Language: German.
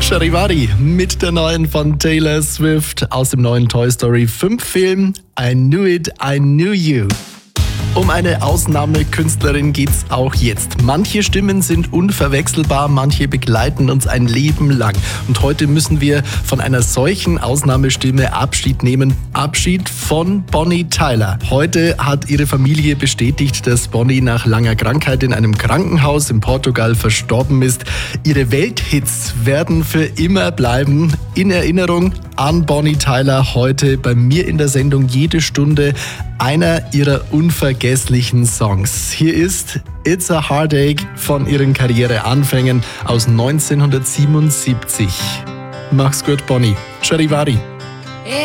Charivari mit der neuen von Taylor Swift aus dem neuen Toy Story 5 Film I Knew It, I Knew You. Um eine Ausnahmekünstlerin geht's auch jetzt. Manche Stimmen sind unverwechselbar, manche begleiten uns ein Leben lang. Und heute müssen wir von einer solchen Ausnahmestimme Abschied nehmen. Abschied von Bonnie Tyler. Heute hat ihre Familie bestätigt, dass Bonnie nach langer Krankheit in einem Krankenhaus in Portugal verstorben ist. Ihre Welthits werden für immer bleiben. In Erinnerung an Bonnie Tyler heute bei mir in der Sendung jede Stunde einer ihrer unvergesslichen Songs. Hier ist It's a Heartache von ihren Karriereanfängen aus 1977. Mach's gut, Bonnie. Charivari.